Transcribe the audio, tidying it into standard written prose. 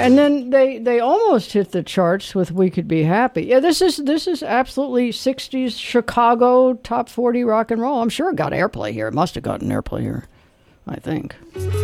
and then they almost hit the charts with "We Could Be Happy." Yeah, this is absolutely 60s Chicago top 40 rock and roll. I'm sure it got airplay here. It must have gotten airplay here, I think.